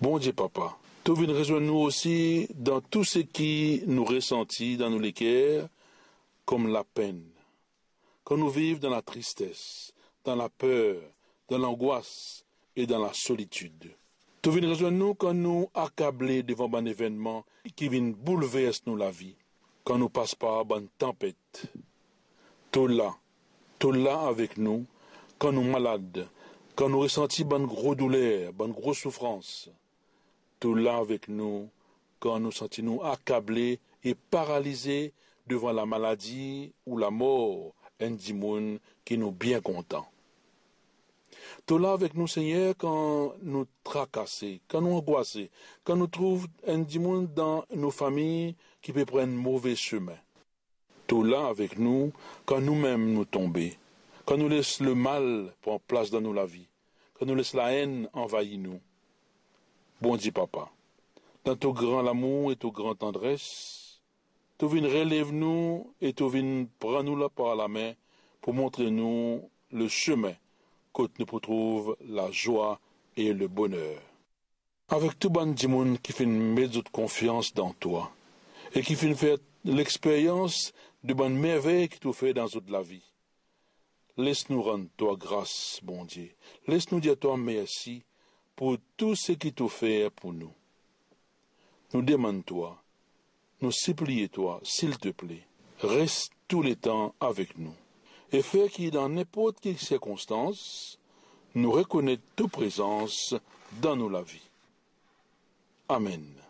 Bon Dieu, papa, tu viens rejoindre nous aussi dans tout ce qui nous ressentit dans nos cœurs, comme la peine. Quand nous vivons dans la tristesse, dans la peur, dans l'angoisse et dans la solitude. Tu viens rejoindre nous quand nous accablés devant un événement qui vient bouleverser nous la vie. Quand nous passons par une tempête. Tu là avec nous, quand nous malades, quand nous ressentons une grosse douleur, une grosse souffrance. Tu là avec nous, quand nous sentons nous accablés et paralysés devant la maladie ou la mort, un dimoun qui nous bien content. Tu là avec nous, Seigneur, quand nous tracassés, quand nous angoissés, quand nous trouvons un dimoun dans nos familles qui peut prendre mauvais chemin. Tu là avec nous, quand nous-mêmes nous tombons, quand nous laissons le mal prendre place dans nos vies, quand nous laissons la haine envahir nous. Bon Dieu, papa, dans ton grand amour et ton grand tendresse, tu viens relève nous et tu viens prendre nous là par la main pour montrer nous le chemin que nous trouve la joie et le bonheur. Avec tout bon monde qui fait mettre de confiance dans toi et qui fait faire l'expérience de bonne merveille que tu fais dans toute la vie. Laisse-nous rendre toi grâce, bon Dieu. Laisse-nous dire toi merci pour tout ce que tu fais pour nous. Nous demandons toi, nous supplions toi, s'il te plaît, reste tout le temps avec nous. Et fais qu'il, dans n'importe quelle circonstance, nous reconnaisse ta présence dans nos la vie. Amen.